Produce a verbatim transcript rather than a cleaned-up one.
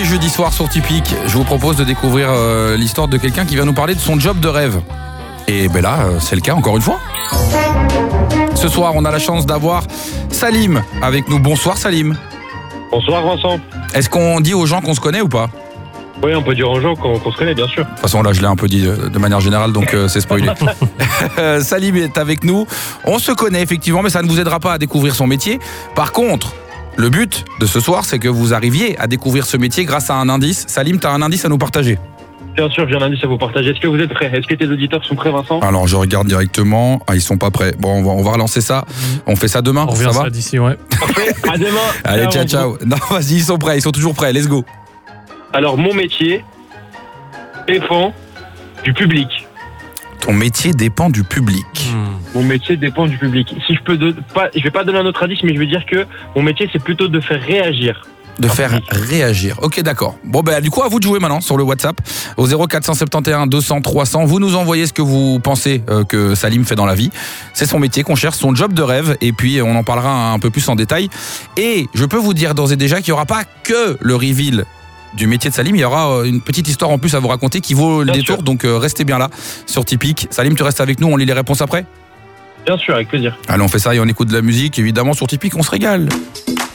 jeudi soir sur Typique, je vous propose de découvrir euh, l'histoire de quelqu'un qui va nous parler de son job de rêve. Et ben là, euh, c'est le cas encore une fois. Ce soir, on a la chance d'avoir Salim avec nous. Bonsoir Salim. Bonsoir Vincent. Est-ce qu'on dit aux gens qu'on se connaît ou pas ? Oui, on peut dire aux gens qu'on, qu'on se connaît, bien sûr. De toute façon, là, je l'ai un peu dit de manière générale, donc euh, c'est spoilé. Salim est avec nous. On se connaît effectivement, mais ça ne vous aidera pas à découvrir son métier. Par contre, le but de ce soir, c'est que vous arriviez à découvrir ce métier grâce à un indice. Salim, tu as un indice à nous partager ? Bien sûr, j'ai un indice à vous partager. Est-ce que vous êtes prêts ? Est-ce que tes auditeurs sont prêts, Vincent ? Alors, je regarde directement. Ah, ils sont pas prêts. Bon, on va, on va relancer ça. On fait ça demain, On ça revient va ça d'ici, ouais. Parfait, à demain. Allez, ciao, ciao. Non, vas-y, ils sont prêts. Ils sont toujours prêts. Let's go. Alors, mon métier dépend du public. Ton métier dépend du public. Hmm. Mon métier dépend du public. Si je peux, de, pas, je vais pas donner un autre indice, mais je veux dire que mon métier, c'est plutôt de faire réagir. De faire réagir. Ok, d'accord. Bon, ben, du coup, à vous de jouer maintenant sur le WhatsApp au zéro quatre sept un deux cents trois cents. Vous nous envoyez ce que vous pensez euh, que Salim fait dans la vie. C'est son métier qu'on cherche, son job de rêve. Et puis, on en parlera un peu plus en détail. Et je peux vous dire d'ores et déjà qu'il n'y aura pas que le reveal du métier de Salim. Il y aura une petite histoire en plus à vous raconter qui vaut le Bien détour. sûr. Donc, euh, restez bien là sur Typique. Salim, tu restes avec nous. On lit les réponses après ? Bien sûr, avec plaisir. Allez, on fait ça et on écoute de la musique. Évidemment, sur Typique, on se régale.